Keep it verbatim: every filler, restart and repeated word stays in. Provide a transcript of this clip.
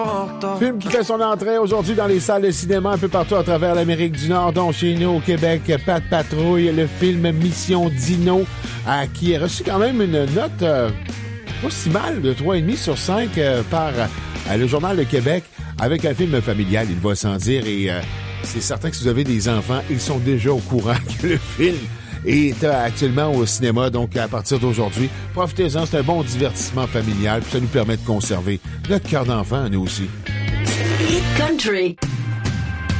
Film qui fait son entrée aujourd'hui dans les salles de cinéma un peu partout à travers l'Amérique du Nord, dont chez nous au Québec, Pat Patrouille, le film Mission Dino, euh, qui a reçu quand même une note euh, pas si mal de trois virgule cinq sur cinq euh, par euh, le Journal de Québec, avec un film familial, il va sans dire, et euh, c'est certain que si vous avez des enfants, ils sont déjà au courant que le film est euh, actuellement au cinéma, donc à partir d'aujourd'hui, profitez-en, c'est un bon divertissement familial, puis ça nous permet de conserver notre cœur d'enfant, nous aussi. Hit Country.